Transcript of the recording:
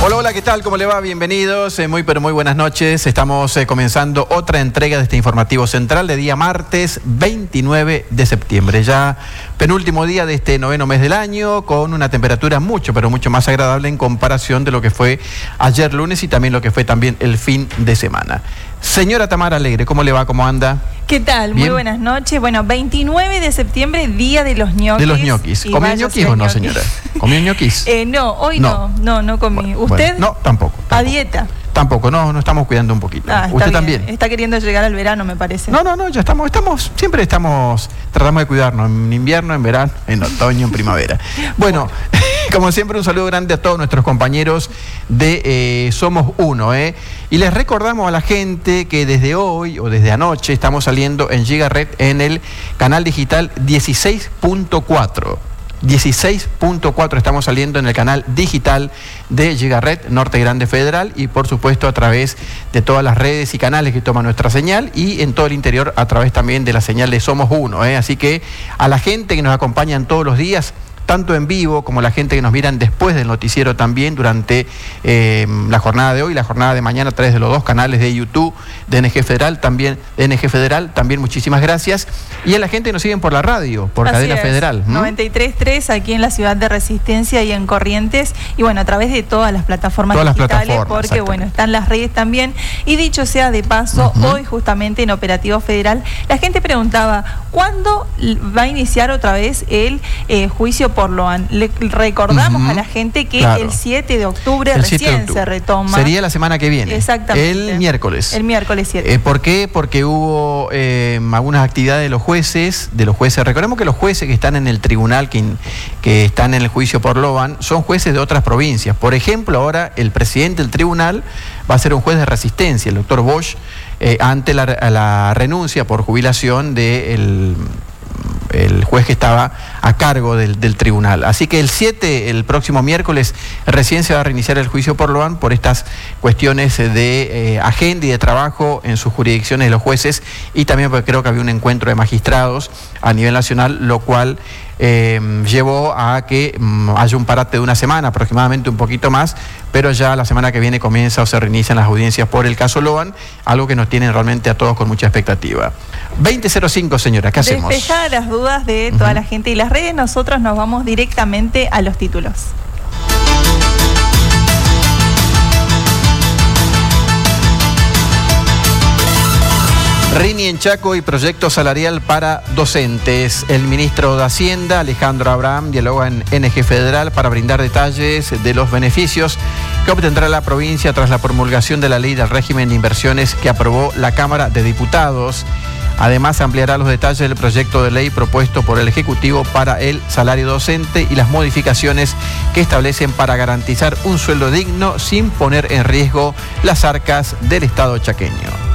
Hola, hola, ¿qué tal? ¿Cómo le va? Bienvenidos, muy buenas noches. Estamos comenzando otra entrega de este informativo central de día martes 29 de septiembre. Ya penúltimo día de este noveno mes del año, con una temperatura mucho más agradable en comparación de lo que fue ayer lunes y también lo que fue también el fin de semana. Señora Tamara Alegre, ¿cómo le va? ¿Cómo anda? ¿Qué tal? ¿Bien? Muy buenas noches. Bueno, 29 de septiembre, día de los ñoquis. De los ñoquis. ¿Comió ñoquis o no, señora? ¿Comió ñoquis? No, hoy no comí. ¿Usted? Bueno, no, tampoco. ¿A dieta? Tampoco, no estamos cuidando un poquito. ¿Usted bien. También? Está queriendo llegar al verano, me parece. No, ya siempre estamos, tratamos de cuidarnos en invierno, en verano, en otoño, en primavera. Bueno, como siempre, un saludo grande a todos nuestros compañeros de Somos Uno, Y les recordamos a la gente que desde hoy o desde anoche estamos saliendo en Gigaret en el canal digital 16.4. 16.4 estamos saliendo en el canal digital de Gigaret Norte Grande Federal y por supuesto a través de todas las redes y canales que toman nuestra señal y en todo el interior a través también de la señal de Somos Uno, Así que a la gente que nos acompañan todos los días, tanto en vivo como la gente que nos miran después del noticiero también durante la jornada de hoy, la jornada de mañana a través de los dos canales de YouTube de NG Federal, también muchísimas gracias. Y a la gente que nos siguen por la radio, por Cadena Federal. 93.3 aquí en la ciudad de Resistencia y en Corrientes, y bueno, a través de todas las plataformas digitales, porque bueno, están las redes también. Y dicho sea de paso, hoy justamente en Operativo Federal, la gente preguntaba, ¿cuándo va a iniciar otra vez el juicio por Loan? Le recordamos a la gente que el 7 de octubre recién se retoma. Sería la semana que viene. Exactamente. El miércoles. El miércoles 7. ¿Por qué? Porque hubo algunas actividades de los jueces. Recordemos que los jueces que están en el tribunal, que están en el juicio por Loan, son jueces de otras provincias. Por ejemplo, ahora el presidente del tribunal va a ser un juez de Resistencia, el doctor Bosch, ante la renuncia por jubilación del el juez que estaba a cargo del tribunal. Así que el 7, el próximo miércoles, recién se va a reiniciar el juicio por Loan por estas cuestiones de agenda y de trabajo en sus jurisdicciones de los jueces, y también porque creo que había un encuentro de magistrados a nivel nacional, lo cual llevó a que haya un parate de una semana, aproximadamente un poquito más, pero ya la semana que viene comienza o se reinician las audiencias por el caso Loan, algo que nos tiene realmente a todos con mucha expectativa. 20:05, señora, ¿qué hacemos? Despejar las dudas de toda la gente y las redes, nosotros nos vamos directamente a los títulos. Rini en Chaco y proyecto salarial para docentes. El ministro de Hacienda, Alejandro Abraham, dialoga en NG Federal para brindar detalles de los beneficios que obtendrá la provincia tras la promulgación de la ley del régimen de inversiones que aprobó la Cámara de Diputados. Además, ampliará los detalles del proyecto de ley propuesto por el Ejecutivo para el salario docente y las modificaciones que establecen para garantizar un sueldo digno sin poner en riesgo las arcas del Estado chaqueño.